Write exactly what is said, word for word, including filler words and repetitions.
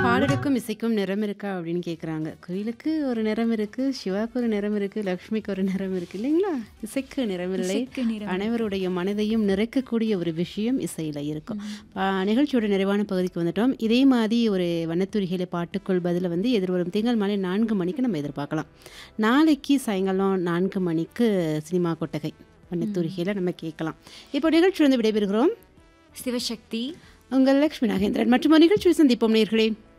பாடலுக்கும் இசைக்கும் நிறம் இருக்கா அப்படின்னு கேட்குறாங்க. குயிலுக்கு ஒரு நிறம் இருக்கு, சிவாக்கு ஒரு நிறம் இருக்கு, லக்ஷ்மிக்கு ஒரு நிறம் இருக்கு இல்லைங்களா? இசைக்கு நிறமில்லை. இசைக்கு நிறம் இருக்கு. அனைவருடைய மனதையும் நிறைக்கக்கூடிய ஒரு விஷயம் இசையில் இருக்கும். ஆ, நிகழ்ச்சியோட நிறைவான பகுதிக்கு வந்துட்டோம். இதே மாதிரி ஒரு வண்ணத்துரிகையில பாட்டுக்குள் பதில வந்து எதிர்வரும் திங்கள் மாலை நான்கு மணிக்கு நம்ம எதிர்பார்க்கலாம். நாளைக்கு சாயங்காலம் நான்கு மணிக்கு சினிமா கொட்டகை வண்ணத்துரிகையில் நம்ம கேட்கலாம். இப்போ நிகழ்ச்சி வந்து விடைபெறுகிறோம். சிவசக்தி உங்கள் லக்ஷ்மி நாகேந்திரன் மற்றும் ஒரு நிகழ்ச்சியை சந்திப்போம் நேயர்களே.